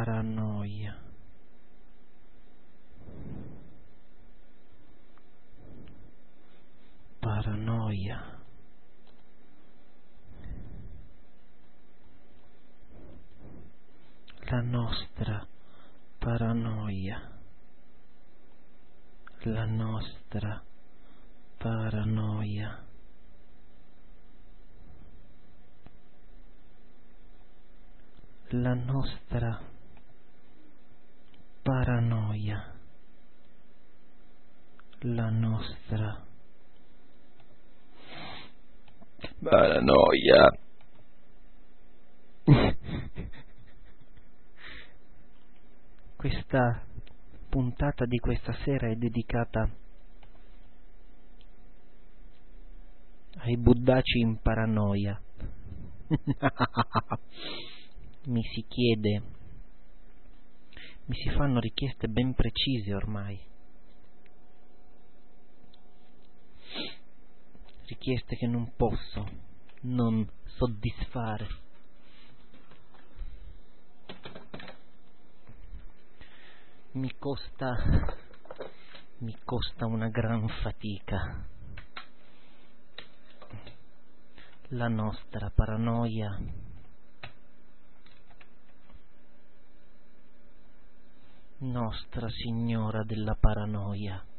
paranoia, paranoia, la nostra paranoia, la nostra paranoia, la nostra paranoia, la nostra paranoia. Questa puntata di questa sera è dedicata ai buddaci in paranoia. Mi si chiede, mi si fanno richieste ben precise ormai, richieste che non posso non soddisfare. Mi costa una gran fatica. La nostra paranoia, Nostra Signora della Paranoia.